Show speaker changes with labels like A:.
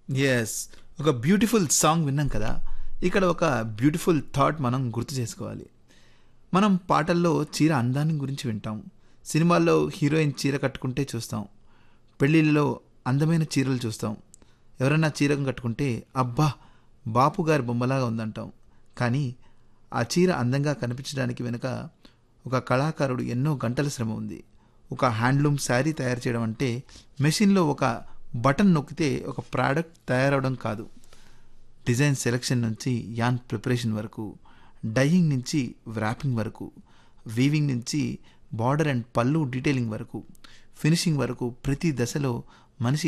A: Yes. ఒక beautiful song విన్నాం కదా! ఇక్కడ ఒక బ్యూటిఫుల్ థాట్ మనం గుర్తు చేసుకోవాలి. మనం పాటల్లో చీర అందాన్ని గురించి వింటాం. సినిమాల్లో హీరోయిన్ చీర కట్టుకుంటే చూస్తాం. పెళ్ళిళ్ళలో అందమైన చీరలు చూస్తాం. ఎవరైనా చీర కట్టుకుంటే అబ్బా! బాపు గారి బొమ్మలాగా ఉందంటాం. కానీ ఆ చీర అందంగా కనిపించడానికి వెనుక ఒక కళాకారుడు ఎన్నో గంటల శ్రమ ఉంది. ఒక హ్యాండ్లూమ్ శారీ తయారు చేయడం అంటే మెషిన్‌లో ఒక బటన్ నొక్కితే ఒక ప్రోడక్ట్ తయారవడం కాదు. డిజైన్ సెలక్షన్ నుంచి యాన్ ప్రిపరేషన్ వరకు, డైయింగ్ నుంచి వ్రాపింగ్ వరకు, వీవింగ్ నుంచి బార్డర్ అండ్ పళ్ళు డీటెయిలింగ్ వరకు, ఫినిషింగ్ వరకు ప్రతి దశలో మనిషి